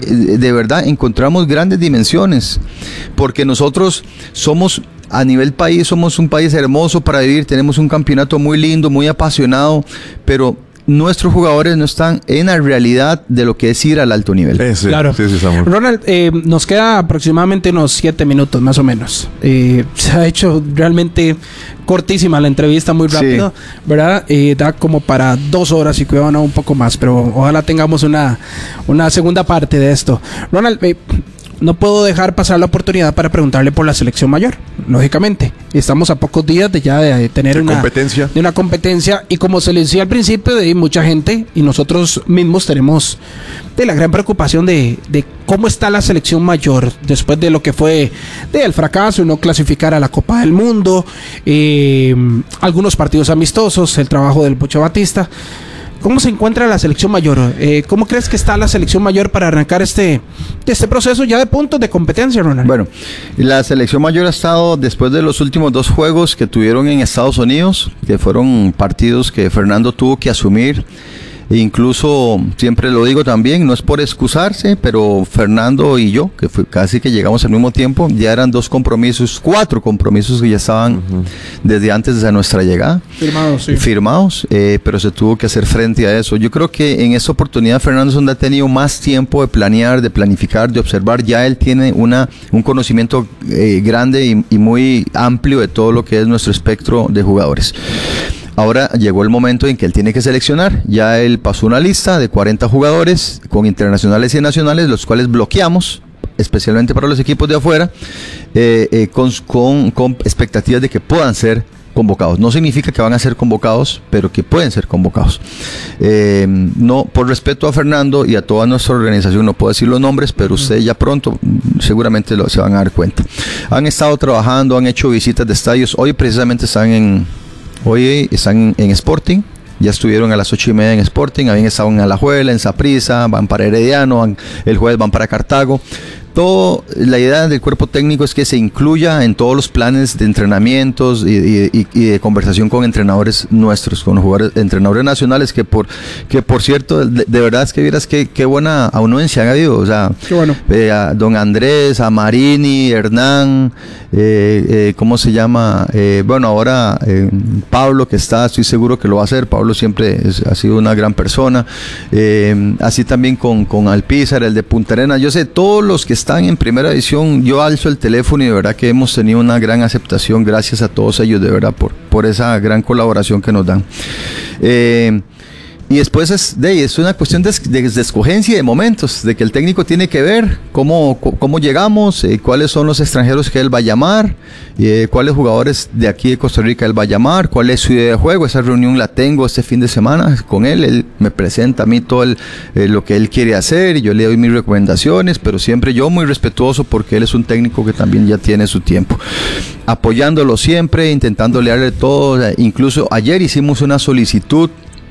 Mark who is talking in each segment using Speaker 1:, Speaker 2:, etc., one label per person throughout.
Speaker 1: de verdad encontramos grandes dimensiones, porque nosotros somos, a nivel país, somos un país hermoso para vivir, tenemos un campeonato muy lindo, muy apasionado, pero nuestros jugadores no están en la realidad de lo que es ir al alto nivel.
Speaker 2: Sí,
Speaker 3: claro.
Speaker 2: Sí, Samuel.
Speaker 3: Ronald, nos queda aproximadamente unos 7 minutos más o menos. Se ha hecho realmente cortísima la entrevista, muy rápido, sí, ¿verdad? Da como para 2 horas y cuidado, no, un poco más, pero ojalá tengamos una segunda parte de esto. Ronald, no puedo dejar pasar la oportunidad para preguntarle por la selección mayor, lógicamente. Estamos a pocos días de tener una competencia, y como se le decía al principio, de mucha gente y nosotros mismos tenemos de la gran preocupación de cómo está la selección mayor después de lo que fue del fracaso y no clasificar a la Copa del Mundo, algunos partidos amistosos, el trabajo del Pocho Batista. ¿Cómo se encuentra la selección mayor? ¿Cómo crees que está la selección mayor para arrancar este proceso ya de puntos de competencia, Ronald?
Speaker 1: Bueno, la selección mayor ha estado, después de los últimos 2 juegos que tuvieron en Estados Unidos, que fueron partidos que Fernando tuvo que asumir. Incluso, siempre lo digo también, no es por excusarse, pero Fernando y yo, que fue casi que llegamos al mismo tiempo, ya eran 4 compromisos que ya estaban desde antes de nuestra llegada. Firmados, pero se tuvo que hacer frente a eso. Yo creo que en esta oportunidad Fernando es donde ha tenido más tiempo de planear, de planificar, de observar. Ya él tiene un conocimiento grande y muy amplio de todo lo que es nuestro espectro de jugadores. Ahora llegó el momento en que él tiene que seleccionar. Ya él pasó una lista de 40 jugadores con internacionales y nacionales, los cuales bloqueamos, especialmente para los equipos de afuera, con expectativas de que puedan ser convocados. No significa que van a ser convocados, pero que pueden ser convocados. No, por respeto a Fernando y a toda nuestra organización, no puedo decir los nombres, pero ustedes ya pronto seguramente se van a dar cuenta. Han estado trabajando, han hecho visitas de estadios. Hoy precisamente están en Sporting, ya estuvieron a las 8:30 en Sporting, habían estado en Alajuela, en Saprissa, van para Herediano, el jueves van para Cartago. La idea del cuerpo técnico es que se incluya en todos los planes de entrenamientos y de conversación con entrenadores nuestros, con jugadores, entrenadores nacionales, que por cierto, de verdad es que vieras qué buena anuencia ha habido. O sea, qué bueno. A don Andrés, a Marini, Hernán, ¿cómo se llama? Bueno, ahora Pablo, que estoy seguro que lo va a hacer. Pablo siempre ha sido una gran persona. Así también con Alpizar, el de Punta Arenas. Yo sé, todos los que están en primera división, yo alzo el teléfono y de verdad que hemos tenido una gran aceptación, gracias a todos ellos, de verdad, por esa gran colaboración que nos dan. Y después es una cuestión de escogencia y de momentos, de que el técnico tiene que ver cómo llegamos, cuáles son los extranjeros que él va a llamar, cuáles jugadores de aquí de Costa Rica él va a llamar, cuál es su idea de juego. Esa reunión la tengo este fin de semana con él me presenta a mí todo lo que él quiere hacer y yo le doy mis recomendaciones, pero siempre yo muy respetuoso, porque él es un técnico que también ya tiene su tiempo, apoyándolo siempre, intentándole darle todo. Incluso ayer hicimos una solicitud,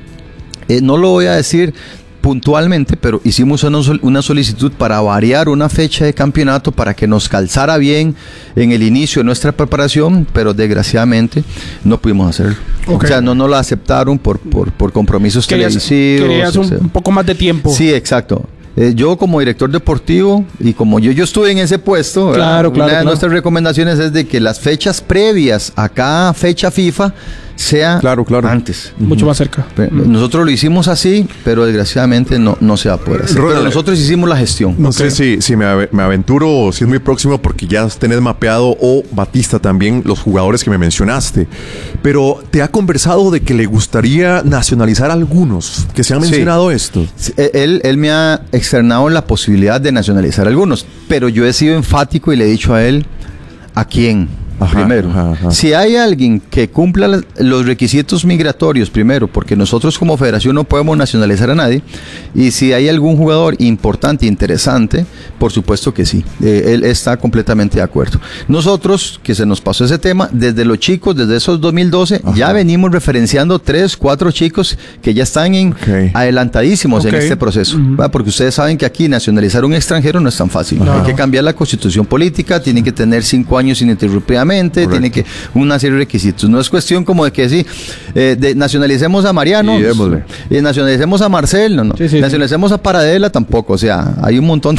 Speaker 1: no lo voy a decir puntualmente, pero hicimos una solicitud para variar una fecha de campeonato para que nos calzara bien en el inicio de nuestra preparación, pero desgraciadamente no pudimos hacerlo. Okay. O sea, no la aceptaron por compromisos televisivos.
Speaker 3: Querías un poco más de tiempo.
Speaker 1: Sí, exacto. Yo como director deportivo y como yo estuve en ese puesto, una de nuestras recomendaciones es de que las fechas previas a cada fecha FIFA sea antes.
Speaker 3: Mucho más cerca.
Speaker 1: Nosotros lo hicimos así, pero desgraciadamente no se va a poder hacer. Pero nosotros hicimos la gestión.
Speaker 2: No sé si me aventuro o si es muy próximo, porque ya tenés mapeado, o Batista también, los jugadores que me mencionaste. Pero ¿te ha conversado de que le gustaría nacionalizar a algunos que se han mencionado esto?
Speaker 1: Él me ha externado la posibilidad de nacionalizar a algunos, pero yo he sido enfático y le he dicho a él a quién. Primero, si hay alguien que cumpla los requisitos migratorios, primero, porque nosotros como federación no podemos nacionalizar a nadie, y si hay algún jugador importante, interesante, por supuesto que sí, él está completamente de acuerdo. Nosotros, que se nos pasó ese tema, desde los chicos, desde esos 2012, ya venimos referenciando 3-4 chicos que ya están adelantadísimos en este proceso, porque ustedes saben que aquí nacionalizar un extranjero no es tan fácil. Hay que cambiar la constitución política, tienen que tener 5 años ininterrumpidamente. Tiene que una serie de requisitos. No es cuestión como de que nacionalicemos a Mariano, nacionalicemos a Marcel, nacionalicemos a Paradela tampoco. O sea, hay un montón